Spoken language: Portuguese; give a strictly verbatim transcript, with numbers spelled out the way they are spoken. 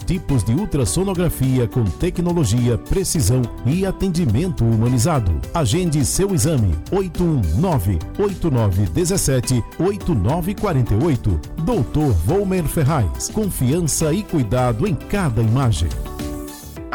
tipos de ultrassonografia com tecnologia, precisão e atendimento humanizado. Agende seu exame. oito um nove, oito nove um sete, oito nove quatro oito. doutor Volmer Ferraz. Confiança e cuidado em cada imagem.